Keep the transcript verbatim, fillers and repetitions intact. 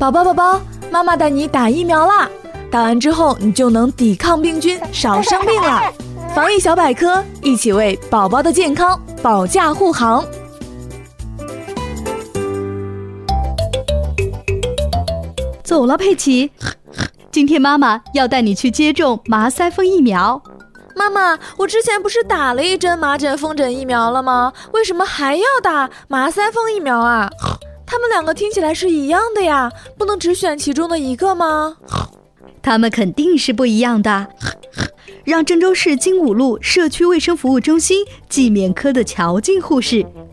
宝宝宝宝，妈妈带你打疫苗啦！打完之后，你就能抵抗病菌，少生病了。防疫小百科，一起为宝宝的健康保驾护航。 走了，佩奇，今天妈妈要带你去接种麻腮风疫苗。 妈妈，我之前不是打了一针麻疹、风疹疫苗了吗？为什么还要打麻腮风疫苗啊？他们两个听起来是一样的呀，不能只选其中的一个吗？ 他们肯定是不一样的。让郑州市精武路社区卫生服务中心季面科的乔静护士